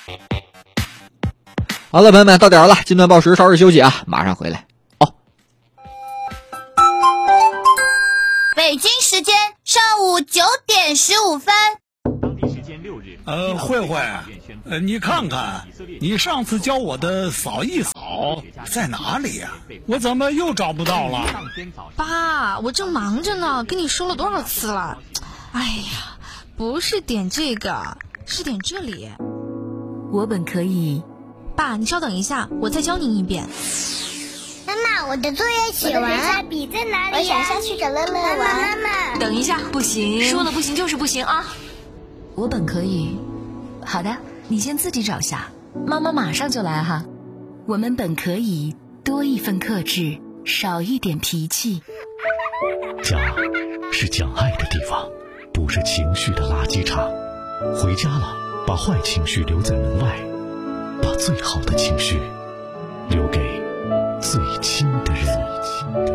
好了，朋友们，到点了，今段报时稍事休息啊，马上回来。 北京时间上午9点15分。 当地时间6日。 慧慧，你看看，你上次教我的扫一扫在哪里呀？我怎么又找不到了？ 爸，我正忙着呢，跟你说了多少次了？哎呀，不是点这个，是点这里。 我本可以。 爸，你稍等一下，我再教您一遍。 妈妈，我的作业写完了，笔在哪里？我想下去找乐乐玩。妈妈， 等一下，不行， 说了不行就是不行啊！ 我本可以。好的，你先自己找下，妈妈马上就来哈。我们本可以多一份克制，少一点脾气。 家是讲爱的地方，不是情绪的垃圾场。回家了，把坏情绪留在门外，把最好的情绪留给最亲的人。